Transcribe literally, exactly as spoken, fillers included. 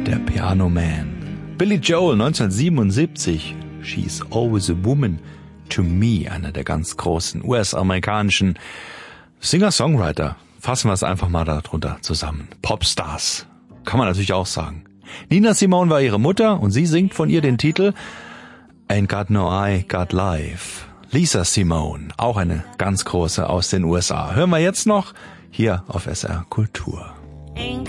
der Piano Man. Billy Joel neunzehnhundertsiebenundsiebzig, She's Always a Woman to Me, einer der ganz großen U S-amerikanischen Singer-Songwriter. Fassen wir es einfach mal darunter zusammen. Popstars, kann man natürlich auch sagen. Nina Simone war ihre Mutter und sie singt von ihr den Titel Ain't Got No Eye, Got Life. Lisa Simone, auch eine ganz große aus den U S A. Hören wir jetzt noch hier auf S R Kultur.